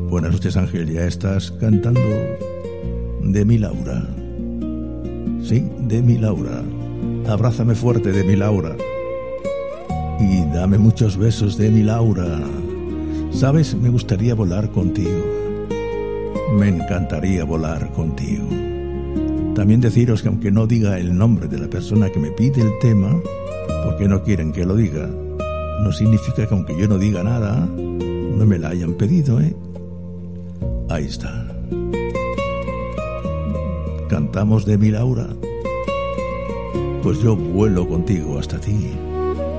Buenas noches, Ángel. Ya estás cantando de mi Laura. Sí, de mi Laura. Abrázame fuerte de mi Laura. Y dame muchos besos de mi Laura. Sabes, me gustaría volar contigo. Me encantaría volar contigo. También deciros que aunque no diga el nombre de la persona que me pide el tema, porque no quieren que lo diga, no significa que aunque yo no diga nada, no me la hayan pedido, ¿eh? Ahí está. Cantamos de mi Laura. Pues yo vuelo contigo hasta ti.